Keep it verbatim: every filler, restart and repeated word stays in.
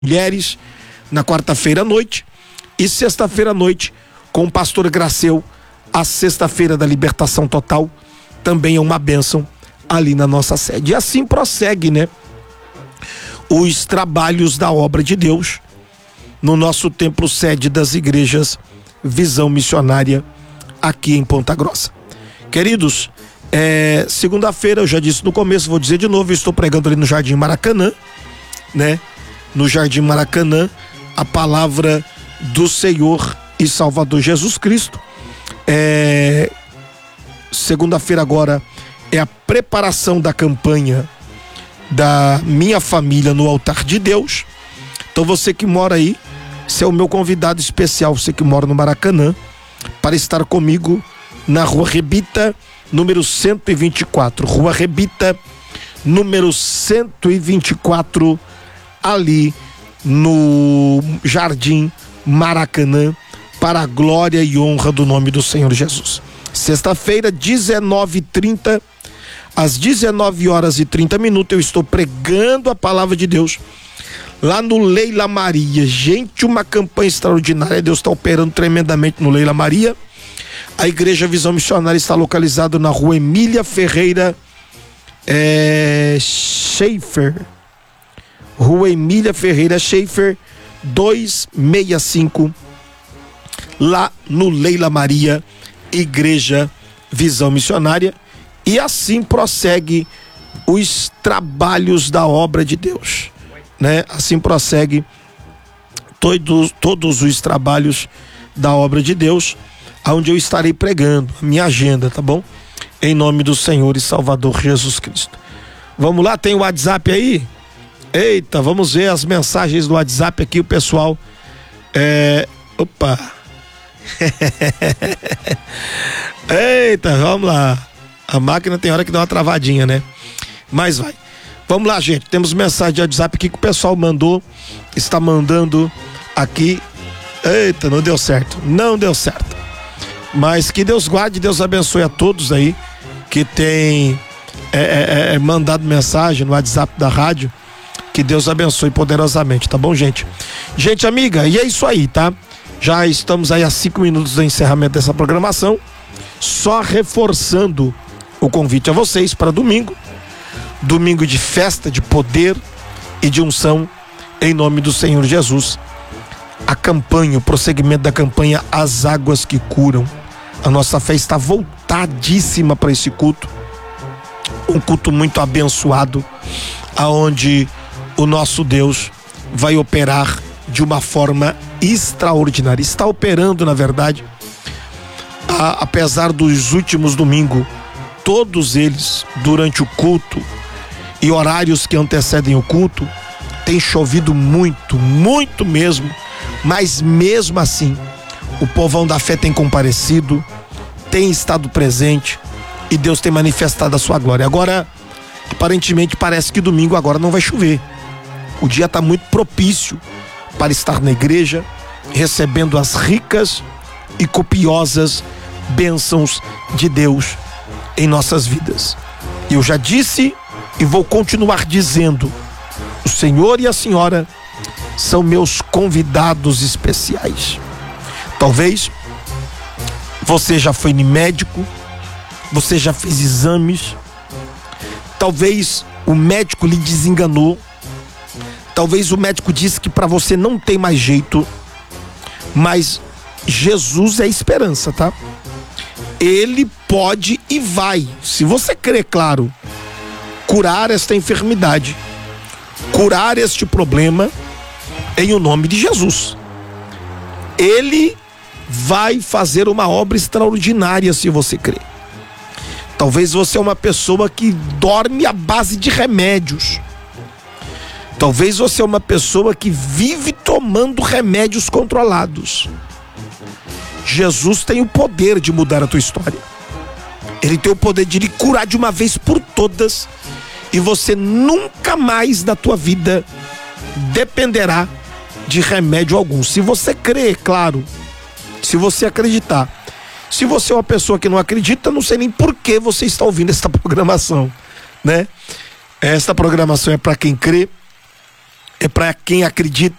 Mulheres na quarta-feira à noite e sexta-feira à noite com o pastor Graceu, a sexta-feira da libertação total, também é uma bênção ali na nossa sede. E assim prossegue, né? Os trabalhos da obra de Deus no nosso templo sede das igrejas Visão Missionária aqui em Ponta Grossa. Queridos, é, segunda-feira, eu já disse no começo, vou dizer de novo, eu estou pregando ali no Jardim Maracanã, né? No Jardim Maracanã, a palavra do Senhor e Salvador Jesus Cristo. É, segunda-feira agora é a preparação da campanha da Minha Família no Altar de Deus. Então você que mora aí, você é o meu convidado especial, você que mora no Maracanã, para estar comigo na Rua Rebita, número cento e vinte e quatro. Rua Rebita, número cento e vinte e quatro, ali no Jardim Maracanã, para a glória e honra do nome do Senhor Jesus. Sexta-feira, dezenove e trinta, às dezenove horas e trinta minutos, eu estou pregando a palavra de Deus lá no Leila Maria. Gente, uma campanha extraordinária, Deus está operando tremendamente no Leila Maria. A Igreja Visão Missionária está localizada na Rua Emília Ferreira é, Schaefer, Rua Emília Ferreira Schaefer, duzentos e sessenta e cinco, lá no Leila Maria, Igreja Visão Missionária. E assim prossegue os trabalhos da obra de Deus, né? Assim prossegue todos, todos os trabalhos da obra de Deus, onde eu estarei pregando, a minha agenda, tá bom? Em nome do Senhor e Salvador Jesus Cristo. Vamos lá, tem o WhatsApp aí? Eita, vamos ver as mensagens do WhatsApp aqui, o pessoal. É... Opa! Eita, vamos lá. A máquina tem hora que dá uma travadinha, né? Mas vai. Vamos lá, gente. Temos mensagem de WhatsApp aqui que o pessoal mandou. Está mandando aqui. Eita, não deu certo. Não deu certo. Mas que Deus guarde, Deus abençoe a todos aí que tem é, é, é, mandado mensagem no WhatsApp da rádio. Que Deus abençoe poderosamente, tá bom, gente? Gente amiga, e é isso aí, tá? Já estamos aí a cinco minutos do encerramento dessa programação. Só reforçando o convite a vocês para domingo. Domingo de festa, de poder e de unção, em nome do Senhor Jesus. A campanha, o prosseguimento da campanha As Águas que Curam. A nossa fé está voltadíssima para esse culto. Um culto muito abençoado, aonde o nosso Deus vai operar de uma forma extraordinária. Está operando, na verdade, a, apesar dos últimos domingos, todos eles, durante o culto e horários que antecedem o culto, tem chovido muito, muito mesmo, mas mesmo assim, o povão da fé tem comparecido, tem estado presente e Deus tem manifestado a sua glória. Agora, aparentemente, parece que domingo agora não vai chover. O dia está muito propício para estar na igreja, recebendo as ricas e copiosas bênçãos de Deus em nossas vidas. Eu já disse e vou continuar dizendo: o Senhor e a Senhora são meus convidados especiais. Talvez você já foi no médico, você já fez exames, talvez o médico lhe desenganou. Talvez o médico disse que para você não tem mais jeito, mas Jesus é a esperança, tá? Ele pode e vai, se você crer, claro, curar esta enfermidade, curar este problema em o nome de Jesus. Ele vai fazer uma obra extraordinária se você crer. Talvez você é uma pessoa que dorme à base de remédios. Talvez você é uma pessoa que vive tomando remédios controlados. Jesus tem o poder de mudar a tua história. Ele tem o poder de lhe curar de uma vez por todas, e você nunca mais na tua vida dependerá de remédio algum. Se você crer, claro, se você acreditar. Se você é uma pessoa que não acredita, não sei nem por que você está ouvindo esta programação, né? Esta programação é para quem crê é para quem acredita